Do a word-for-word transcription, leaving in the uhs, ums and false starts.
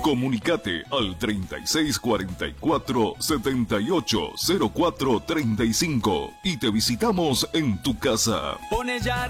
Comunicate al treinta y seis cuarenta y cuatro, setenta y ocho cero cuatro treinta y cinco y te visitamos en tu casa. Pone ya